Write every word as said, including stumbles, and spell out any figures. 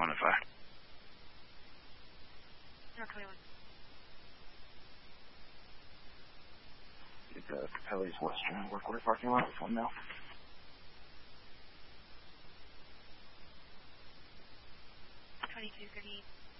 twenty-one oh five. North twenty-one. It's uh, Capelli's Western Workwear parking lot with one now. twenty-two thirty-eight.